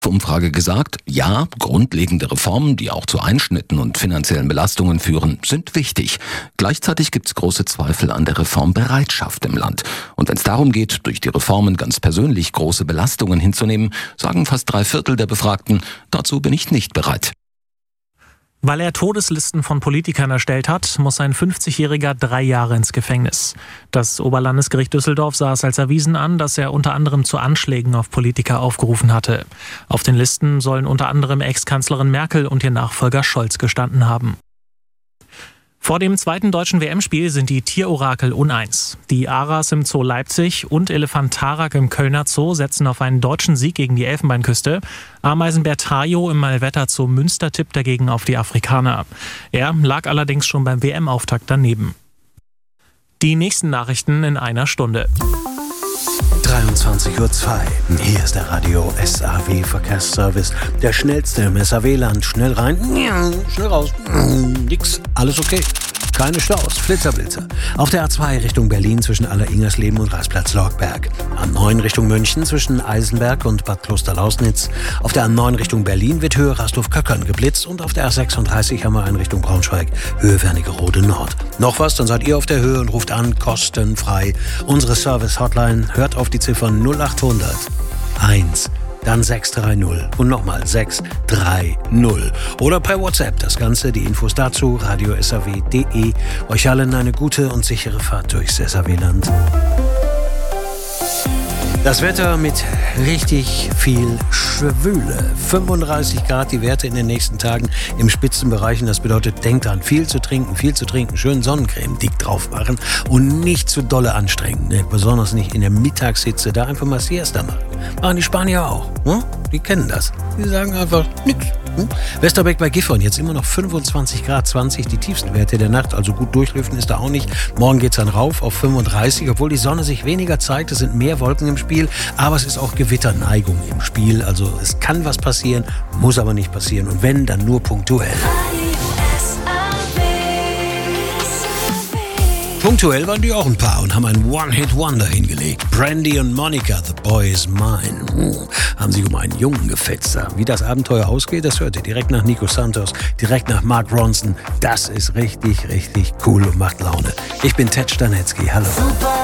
Umfrage gesagt, ja, grundlegende Reformen, die auch zu Einschnitten und finanziellen Belastungen führen, sind wichtig. Gleichzeitig gibt es große Zweifel an der Reformbereitschaft im Land. Und wenn es darum geht, durch die Reformen ganz persönlich große Belastungen hinzunehmen, sagen fast 3/4 der Befragten, dazu bin ich nicht bereit. Weil er Todeslisten von Politikern erstellt hat, muss ein 50-Jähriger 3 Jahre ins Gefängnis. Das Oberlandesgericht Düsseldorf sah es als erwiesen an, dass er unter anderem zu Anschlägen auf Politiker aufgerufen hatte. Auf den Listen sollen unter anderem Ex-Kanzlerin Merkel und ihr Nachfolger Scholz gestanden haben. Vor dem zweiten deutschen WM-Spiel sind die Tierorakel uneins. Die Aras im Zoo Leipzig und Elefant Tarak im Kölner Zoo setzen auf einen deutschen Sieg gegen die Elfenbeinküste. Ameisenbär Tajo im Malvetter Zoo Münster tippt dagegen auf die Afrikaner. Er lag allerdings schon beim WM-Auftakt daneben. Die nächsten Nachrichten in einer Stunde. 23:02 Uhr. Hier ist der Radio SAW Verkehrsservice. Der schnellste im SAW-Land. Schnell rein, schnell raus. Nix, alles okay. Keine Staus, Flitzer. Auf der A2 Richtung Berlin zwischen Aller-Ingersleben und Reichsplatz Lorgberg. A9 Richtung München zwischen Eisenberg und Bad Klosterlausnitz. Auf der A9 Richtung Berlin wird Höhe Rasthof-Köckern geblitzt und auf der A36 haben wir einen Richtung Braunschweig, Höhe Wernigerode Nord. Noch was, dann seid ihr auf der Höhe und ruft an, kostenfrei. Unsere Service-Hotline hört auf die Ziffern 0800 1. Dann 630 und nochmal 630. Oder per WhatsApp das Ganze, die Infos dazu, radiosaw.de. Euch allen eine gute und sichere Fahrt durchs SAW-Land. Das Wetter mit richtig viel Schwüle. 35 Grad die Werte in den nächsten Tagen im Spitzenbereichen. Das bedeutet, denkt dran, viel zu trinken, schön Sonnencreme dick drauf machen und nicht zu dolle anstrengen. Ne? Besonders nicht in der Mittagshitze, da einfach mal Siesta machen. Machen die Spanier auch. Ne? Die kennen das. Die sagen einfach nix. Westerbeck bei Gifhorn, jetzt immer noch 25 Grad 20, die tiefsten Werte der Nacht, also gut durchlüften ist da auch nicht. Morgen geht's dann rauf auf 35, obwohl die Sonne sich weniger zeigt, es sind mehr Wolken im Spiel, aber es ist auch Gewitterneigung im Spiel, also es kann was passieren, muss aber nicht passieren und wenn, dann nur punktuell. Punktuell waren die auch ein paar und haben ein One-Hit-Wonder hingelegt. Brandy und Monica, The Boy Is Mine. Haben sich um einen Jungen gefetzt. Wie das Abenteuer ausgeht, das hört ihr direkt nach Nico Santos, direkt nach Mark Ronson. Das ist richtig, richtig cool und macht Laune. Ich bin Ted Stanetzky. Hallo.